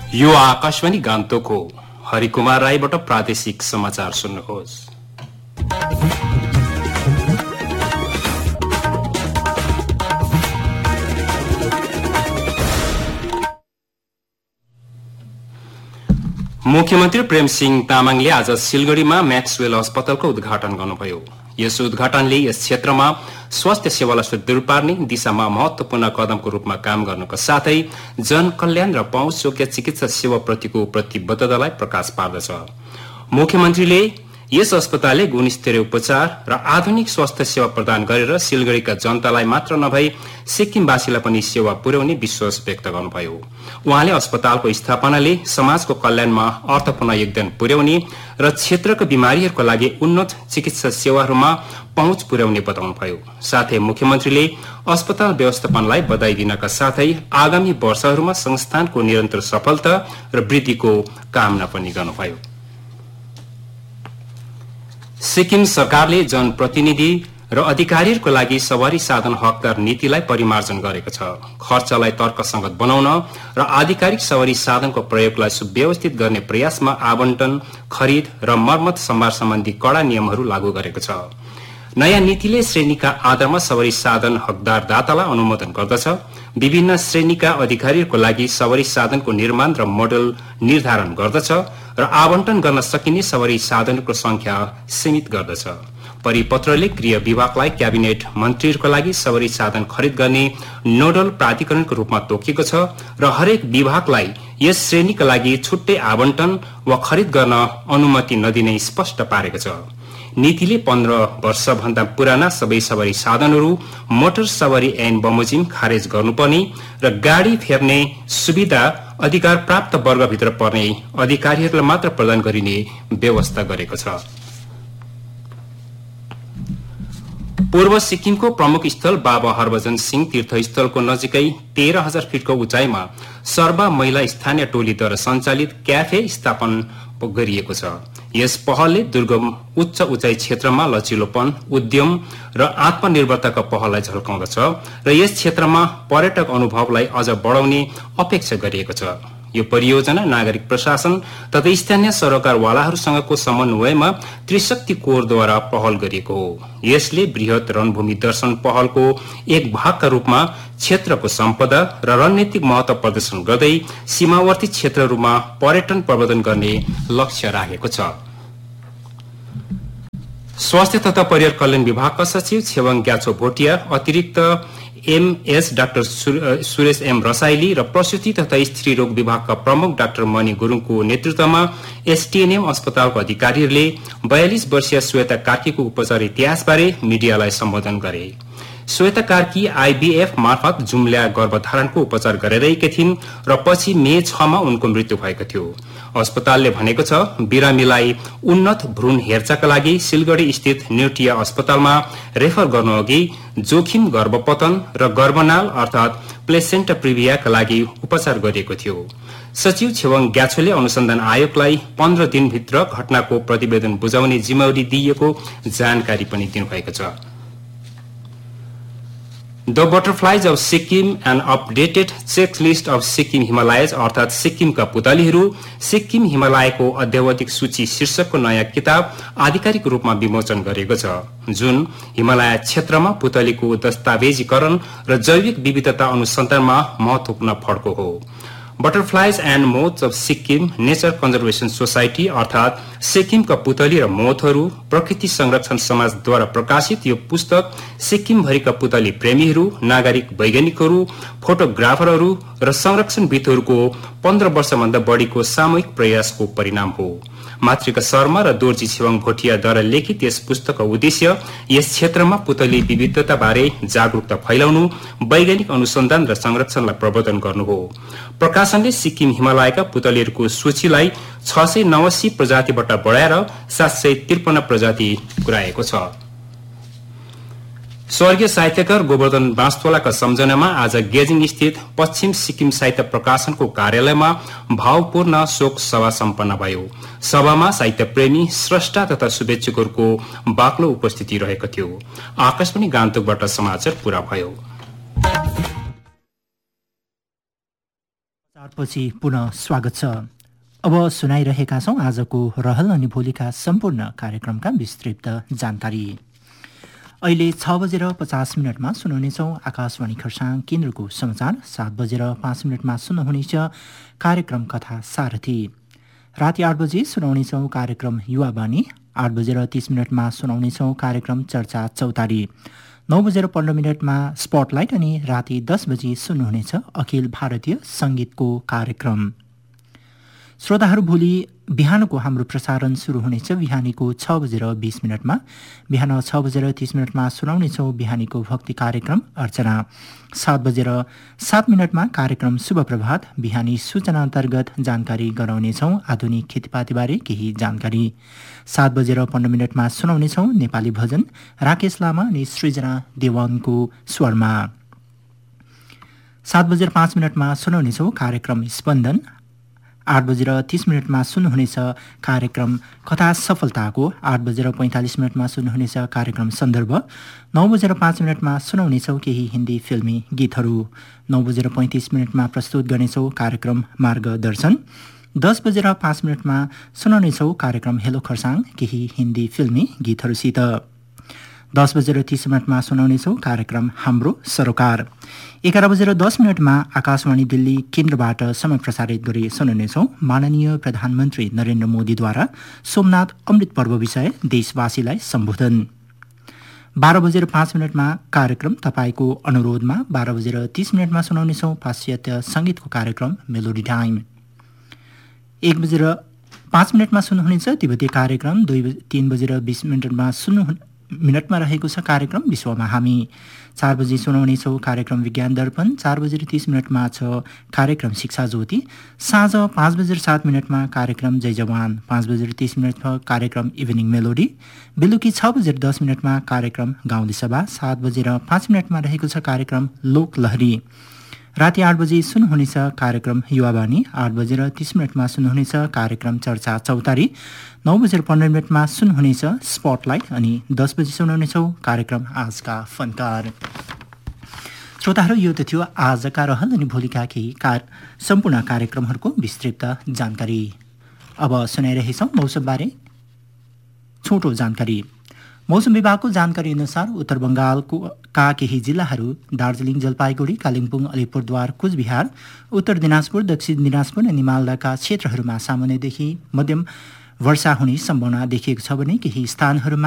यो आकाशवाणी गान्तोक हो। हरिकुमार राईबाट प्रादेशिक समाचार सुन्नुहोस्। मुख्यमन्त्री प्रेमसिंह तामाङले आज सिलगढ़ीमा मैक्सवेल अस्पतालको उद्घाटन गर्नुभयो। यस उद्घाटनले यस क्षेत्रमा स्वास्थ्य सेवालाई सुदृढ पार्ने दिशामा महत्वपूर्ण कदमको रूपमा काम गर्नुका साथै जनकल्याण र पहुँचयोग्य चिकित्सा सेवाप्रतिको प्रतिबद्धतालाई प्रकाश पार्दछ। मुख्यमन्त्रीले यस अस्पतालले गुणस्तरीय उपचार र आधुनिक स्वास्थ्य सेवा प्रदान गरेर सिलगढ़ीका जनतालाई मात्र नभई सिक्किमवासीलाई पनि सेवा पुर्याउने विश्वास व्यक्त गर्नुभयो। उहाँले अस्पतालको स्थापनाले समाजको कल्याणमा अर्थपूर्ण योगदान पुर्याउने र क्षेत्रका बिमारीहरूका लागि उन्नत चिकित्सा सेवाहरूमा पहुँच पुर्याउने बताउनुभयो। साथै मुख्यमन्त्रीले अस्पताल व्यवस्थापनलाई बधाई दिनका साथै आगामी वर्षहरूमा संस्थानको निरन्तर सफलता र वृद्धिको कामना पनि गर्नुभयो। सिक्किम सरकारले जनप्रतिनिधि र अधिकारीहरूको लागि सवारी साधन हकदार नीतिलाई परिमार्जन गरेको छ। खर्चलाई तर्कसंगत बनाउन र आधिकारिक सवारी साधनको प्रयोगलाई सुव्यवस्थित गर्ने प्रयासमा आवन्टन, खरिद र मर्मत सम्भार सम्बन्धी कड़ा नियमहरू लागू गरेको छ। नयाँ नीतिले श्रेणीका आधारमा सवारी साधन हकदार दातालाई अनुमोदन गर्दछ। विभिन्न श्रेणीका अधिकारीहरूको लागि सवारी साधनको निर्माण र मोडल निर्धारण गर्दछ र आवन्टन गर्न सकिने सवारी साधनको संख्या सीमित गर्दछ। परिपत्रले गृह विभागलाई क्याबिनेट मन्त्रीहरूको लागि सवारी साधन खरिद गर्ने नोडल प्राधिकरणको रूपमा तोकिएको छ र हरेक विभागलाई यस श्रेणीका लागि छुट्टै आवन्टन वा खरिद गर्न अनुमति नदिने स्पष्ट पारेको छ। नीतिले 15 वर्षभन्दा पुराना सबै सवारी साधनहरू मोटर सवारी ऐन बमोजिम खारेज गर्नुपर्ने र गाड़ी फेर्ने सुविधा अधिकार प्राप्त वर्गभित्र पर्ने अधिकारीहरूलाई मात्र प्रदान गरिने व्यवस्था गरेको छ। पूर्व सिक्किमको प्रमुख स्थल बाबा हरभजन सिंह तीर्थस्थलको नजिकै 13,000 फिटको उचाइमा सर्वा महिला स्थानीय टोलीद्वारा सञ्चालित क्याफे स्थापन गरिएको छ। यस पहलले दुर्गम उच्च उचाइ क्षेत्रमा लचिलोपन, उद्यम र आत्मनिर्भरताका पहललाई झल्काउँदछ र यस क्षेत्रमा पर्यटक अनुभवलाई अझ बढाउने अपेक्षा गरिएको छ। यो परियोजना नागरिक प्रशासन तथा स्थानीय सरकारवालाहरूसँगको समन्वयमा त्रिशक्ति कोरद्वारा पहल गरिएको हो। यसले बृहत रणभूमि दर्शन पहलको एक भागका रूपमा क्षेत्रको सम्पदा र रणनीतिक महत्व प्रदर्शन गर्दै सीमावर्ती क्षेत्रहरूमा पर्यटन प्रवर्धन गर्ने लक्ष्य राखेको छ। स्वास्थ्य तथा परिवार कल्याण विभागका सचिव छेवाङ ग्याछो भोटिया, अतिरिक्त MS doctor Suresh am Rasaili र प्रसूति तथा स्त्री रोग विभागका प्रमुख डाक्टर मणि गुरुङको नेतृत्वमा एसटीएनएम अस्पतालको अधिकारीहरूले 42 वर्षीय श्वेता कार्कीको उपचार इतिहासबारे मिडियालाई सम्बोधन गरे। श्वेता कार्की आईबीएफ मार्फत जुम्ल्या गर्भधारणको उपचार गरिरहेकी थिइन् र पछि मे 6 मा उनको मृत्यु भएको थियो। अस्पतालले भनेको छ बिरामीलाई उन्नत भ्रूण हेरचाहका लागि सिलगढ़ी स्थित न्यूटिया अस्पतालमा रेफर गर्नुअघि जोखिम गर्भपतन र गर्भनाल अर्थात प्लेसेन्टा प्रिभियाका लागि उपचार गरिएको थियो। सचिव छेवाङ ग्याछोले अनुसन्धान आयोगलाई 15 दिनभित्र घटनाको प्रतिवेदन बुझाउने जिम्मेवारी दिइएको जानकारी पनि दिनुभएको छ। The Butterflies of Sikkim, an updated checklist of Sikkim Himalayas अर्थात सिक्किमका पुतलीहरू सिक्किम हिमालयको अध्यावधिक सूची शीर्षकको नयाँ किताब आधिकारिक रूपमा विमोचन गरेको छ, जुन हिमालय क्षेत्रमा पुतलीको दस्तावेजीकरण र जैविक विविधता अनुसन्धानमा महत्वपूर्ण फड्को हो। Butterflies and moths of Sikkim nature conservation society अर्थात सिक्किमका पुतली र मोथहरू प्रकृति संरक्षण समाजद्वारा प्रकाशित यो पुस्तक सिक्किमभरिका पुतली प्रेमीहरू, नागरिक वैज्ञानिकहरू, फोटोग्राफरहरू र संरक्षणविदहरूको 15 वर्षभन्दा बढीको सामूहिक प्रयासको परिणाम हो। मातृका शर्मा र दोर्जी छेवाङ भोटियाद्वारा लिखित यस पुस्तकको उद्देश्य यस क्षेत्रमा पुतली विविधता बारे जागरूकता फैलाउनु, वैज्ञानिक अनुसन्धान र संरक्षणलाई प्रवर्धन गर्नु हो। प्रकाशनले सिक्किम हिमालयका पुतलीहरूको सूचीलाई 689 प्रजातिबाट बढाएर 753 प्रजाति पुर्याएको छ। स्वर्गीय साहित्यकार गोवर्धन बाँसतोलाका सम्झनामा आज गेजिङ स्थित पश्चिम सिक्किम साहित्य प्रकाशनको कार्यालयमा भावपूर्ण शोक सभा सम्पन्न भयो। सभामा साहित्य प्रेमी, स्रष्टा तथा शुभेच्छुकहरूको बाक्लो उपस्थिति रहेको थियो। आकाशवाणी गान्तोकबाट समाचार पूरा भयो। पछि पुनः स्वागत छ। अब सुनाइरहेका छौँ आजको रहल अनि भोलिका सम्पूर्ण कार्यक्रमका विस्तृत जानकारी। अहिले 6:50 सुनाउनेछौँ आकाशवाणी खरसाङ केन्द्रको समाचार। 7:05 सुन्नुहुनेछ कार्यक्रम कथा सारथी। राति 8 बजे सुनाउनेछौँ कार्यक्रम युवावाणी। 8:30 सुनाउनेछौँ कार्यक्रम चर्चा चौतारी। 9:15 स्पटलाइट अनि राति 10 बजे सुन्नुहुनेछ अखिल भारतीय सङ्गीतको कार्यक्रम। श्रोताहरू, भोलि बिहानको हाम्रो प्रसारण सुरु हुनेछ बिहानीको 6:20। बिहान 6:30 सुनाउनेछौँ बिहानीको भक्ति कार्यक्रम अर्चना। 7:07 कार्यक्रम शुभ प्रभात। बिहानी सूचना अन्तर्गत जानकारी गराउनेछौँ आधुनिक खेतीपातीबारे केही जानकारी। 7:15 सुनाउनेछौँ नेपाली भजन राकेश लामा अनि सृजना देवानको स्वरमा। 7:05 सुनाउनेछौँ कार्यक्रम स्पन्दन। 8:30 सुन्नुहुनेछ कार्यक्रम कथा सफलताको। 8:45 सुन्नुहुनेछ कार्यक्रम सन्दर्भ। 9:05 सुनाउनेछौँ केही हिन्दी फिल्मी गीतहरू। 9:35 प्रस्तुत गर्नेछौँ कार्यक्रम मार्गदर्शन। 10:05 सुनाउनेछौँ कार्यक्रम हेलो खरसाङ केही हिन्दी फिल्मी गीतहरूसित। 10:30 सुनाउनेछौँ कार्यक्रम हाम्रो सरोकार। 11:10 आकाशवाणी दिल्ली केन्द्रबाट समय प्रसारित गरी सुनाउनेछौँ माननीय प्रधानमन्त्री नरेन्द्र मोदीद्वारा सोमनाथ अमृत पर्व विषय देशवासीलाई सम्बोधन। 12:05 कार्यक्रम तपाईँको अनुरोधमा। 12:30 सुनाउनेछौँ पाश्चात्य सङ्गीतको कार्यक्रम मेलोडी टाइम। 1:05 सुन्नुहुनेछ तिब्बतीय कार्यक्रम। 3:20 मिनटमा रहेको छ कार्यक्रम विश्वमा हामी। 4 बजी सुनाउनेछौँ कार्यक्रम विज्ञान दर्पण। 4:30 छ कार्यक्रम शिक्षा ज्योति। साँझ 5:07 कार्यक्रम जय जवान। 5:30 कार्यक्रम इभिनिङ मेलोडी। बेलुकी 6:10 कार्यक्रम गाउँले सभा। 7:05 रहेको छ कार्यक्रम लोकलहरी। राति 8 बजी सुन्नुहुनेछ कार्यक्रम युवावाणी। 8:30 सुन्नुहुनेछ कार्यक्रम चर्चा चौतारी। 9:15 सुन्नुहुनेछ स्पटलाइट अनि 10 बजी सुनाउनेछौँ कार्यक्रम आजका फनकार। श्रोताहरू, यो त थियो आजका रहल अनि भोलिका केही सम्पूर्ण कार्यक्रमहरूको विस्तृत जानकारी। अब सुनाइरहेछौँ मौसमबारे छोटो जानकारी। मौसम विभागको जानकारी अनुसार उत्तर बङ्गालको केही जिल्लाहरू दार्जिलिङ, जलपाइगुडी, कालिम्पोङ, अलिपुरद्वार, कुचबिहार, उत्तर दिनाजपुर, दक्षिण दिनाजपुर अनि मालदाका क्षेत्रहरूमा सामान्यदेखि मध्यम वर्षा हुने सम्भावना देखिएको छ भने केही स्थानहरूमा